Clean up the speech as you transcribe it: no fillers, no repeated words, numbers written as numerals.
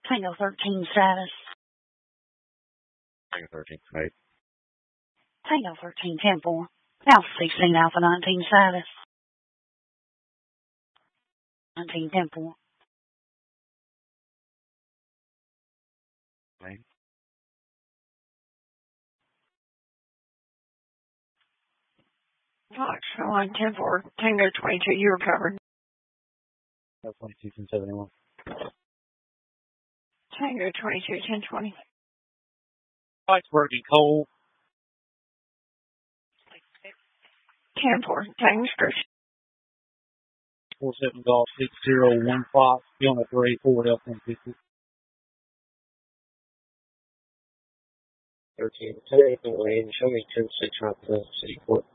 Tango 13 status. Tango 13, right. Tango 13, 10-4. Alpha 16, Alpha 19 status. 19, 10-4. Right. Fox 1, 10-4, Tango 22, you recovered. 22, 10-71. Tango 22, 10-20. Fight's working cold. 10-4, Tango Scripture. 47 Golf 601 Fox, Yuma 384 F-150. 13, 10, 8, show me 10-6 right to City Court.